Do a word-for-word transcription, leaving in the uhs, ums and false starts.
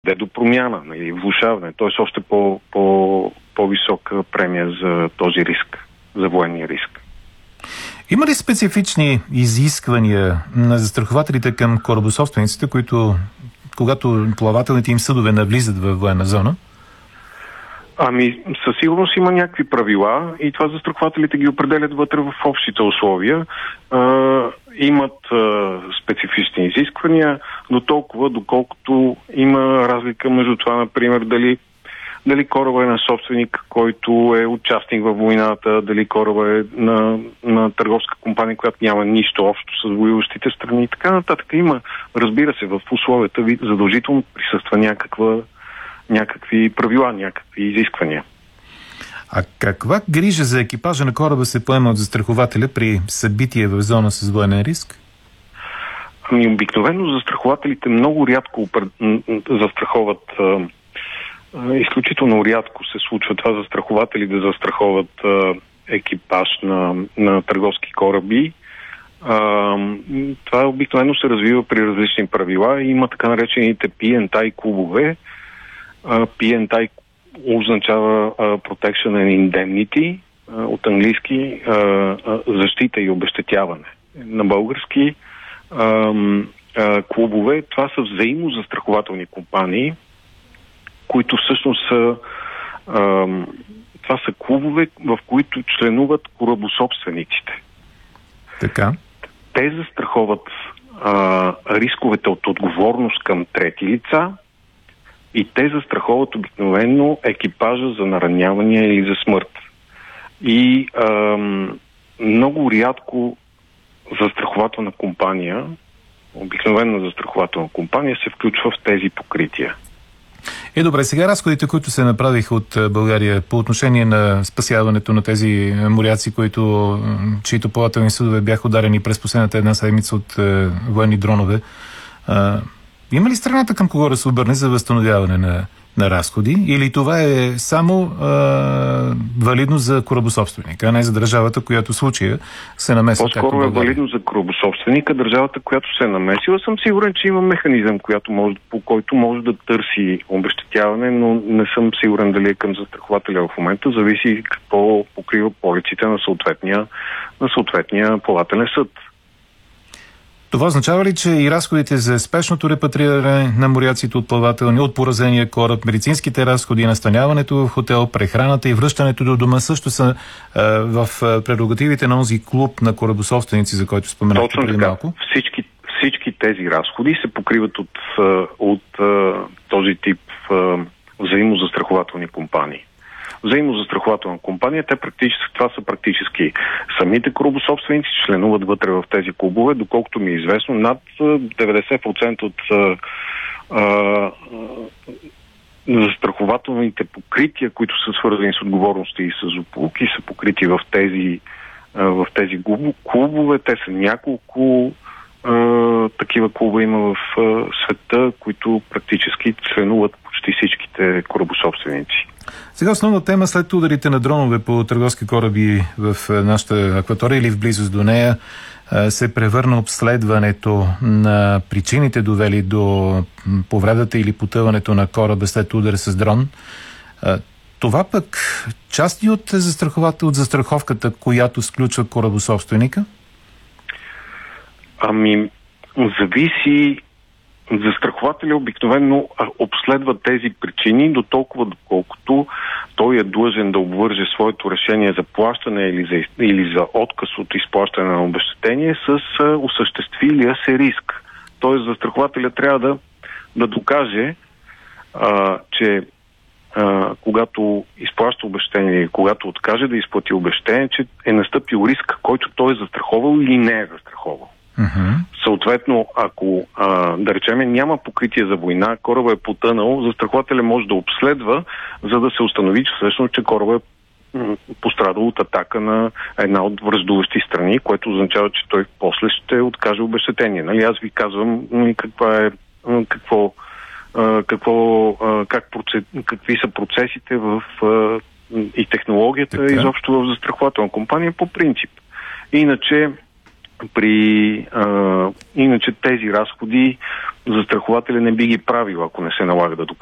доведе до промяна, нали, влошаване, т.е. още по, по, по-висока премия за този риск, за военния риск. Има ли специфични изисквания на застрахователите към корабособствениците, които, когато плавателните им съдове навлизат във военна зона? Ами, със сигурност има някакви правила и това застрахователите ги определят вътре в общите условия. А, имат а, специфични изисквания, до толкова, доколкото има разлика между това, например, дали, дали кораба е на собственик, който е участник във войната, дали кораба е на, на търговска компания, която няма нищо общо с воюващите страни и така нататък. Има, разбира се, в условията ви задължително присъства някаква някакви правила, някакви изисквания. А каква грижа за екипажа на кораба се поема от застрахователя при събитие в зона с военен риск? Ами обикновено застрахователите много рядко застраховат, а, а, изключително рядко се случва това застрахователи да застраховат а, екипаж на, на търговски кораби. А, това обикновено се развива при различни правила и има така наречените пи енд ай клубове. пи енд ай означава uh, Protection and Indemnity, uh, от английски uh, uh, защита и обезщетяване. На български uh, uh, клубове, това са взаимозастрахователни компании, които всъщност са uh, това са клубове, в които членуват корабособствениците. Така. Те застраховат uh, рисковете от отговорност към трети лица, и те застраховат обикновено екипажа за наранявания или за смърт. И ам, много рядко застрахователна компания, обикновена застрахователна компания се включва в тези покрития. Е, добре, сега разходите, които се направиха от България по отношение на спасяването на тези моряци, които, чието плавателни съдове бяха ударени през последната една седмица от е, военни дронове, а, има ли страната към кого да се обърне за възстановяване на, на разходи? Или това е само а, валидно за корабособственика, а не за държавата, която в случая се намесва? По-скоро е валидно за корабособственика. Държавата, която се е намесила, съм сигурен, че има механизъм, която може, по който може да търси обезщетяване, но не съм сигурен дали е към застрахователя в момента. Зависи какво покрива полиците на съответния, на съответния плавателен съд. Това означава ли, че и разходите за спешното репатриране на моряците от плавателни, от поразения кораб, медицинските разходи, настаняването в хотел, прехраната и връщането до дома също са а, в прерогативите на онзи клуб на корабособственици, за който споменахте преди малко? Всички, всички тези разходи се покриват от, от, от този тип взаимозастрахователни компании. Взаимозастрахователна компания, те практически, това са практически самите корабособственици, членуват вътре в тези клубове, доколкото ми е известно, над деветдесет процента от а, а, застрахователните покрития, които са свързани с отговорности и с злополуки, са покрити в тези, а, в тези клубове. Те са няколко а, такива клуба има в а, света, които практически членуват почти всичките корабособственици. Сега основна тема след ударите на дронове по търговски кораби в нашата акватория или в близост до нея се превърна обследването на причините, довели до повредата или потъването на кораба след удар с дрон. Това пък част ли от, от застраховката, която сключва корабособственика? Ами, зависи. Застрахователя обикновено обследва тези причини до толкова, доколкото той е длъжен да обвърже своето решение за плащане или за, или за отказ от изплащане на обезщетение с осъществилия се риск. Тоест застрахователя трябва да, да докаже, а, че а, когато изплаща обезщетение или когато откаже да изплати обезщетение, че е настъпил риск, който той е застраховал или не е застраховал. Uh-huh. Съответно, ако а, да речем няма покритие за война, кораба е потънал, застрахователя може да обследва, за да се установи, че всъщност, че кораба е м- пострадал от атака на една от враждуващи страни, което означава, че той после ще откаже обезщетение. Нали, аз ви казвам каква е, какво, а, какво, а, как процес, какви са процесите в а, и технологията така. Изобщо в застрахователна компания по принцип. Иначе При а, иначе тези разходи застрахователя не би ги правил, ако не се налага да доказва